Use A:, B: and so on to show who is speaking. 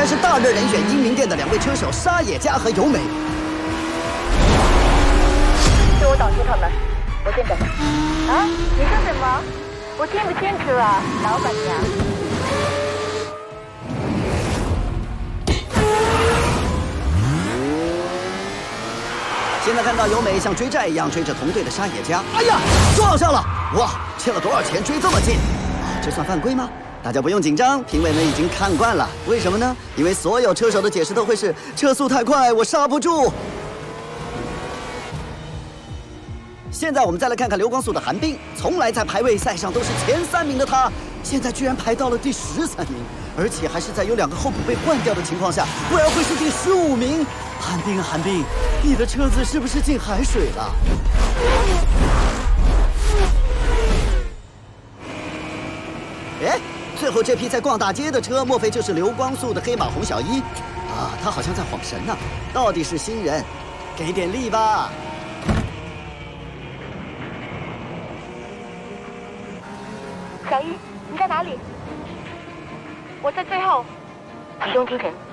A: 然是大热人选英明店的2位车手沙野佳和由美。
B: 是我挡住他们，我先等。啊？你说什么？我听不清楚啊，老板娘。
A: 现在看到由美像追债一样追着同队的沙野佳，哎呀，撞上了！哇，欠了多少钱追这么近？这算犯规吗？大家不用紧张，评委们已经看惯了。为什么呢？因为所有车手的解释都会是车速太快，我刹不住。现在我们再来看看流光速的韩冰，从来在排位赛上都是前3名的他，现在居然排到了第13名，而且还是在有2个候补被换掉的情况下，不然会是第15名。韩冰啊，韩冰，你的车子是不是进海水了？哎，最后这批在逛大街的车，莫非就是流光速的黑马洪小一？啊，他好像在晃神呢。到底是新人，给点力吧。
B: 小一，你在哪里？我在最后。集中精神，